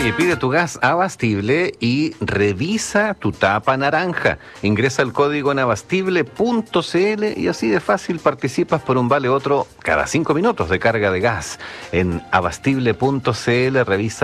Oye, pide tu gas Abastible y revisa tu tapa naranja. Ingresa el código en abastible.cl y así de fácil participas por un vale otro cada 5 minutos de carga de gas. En abastible.cl revisa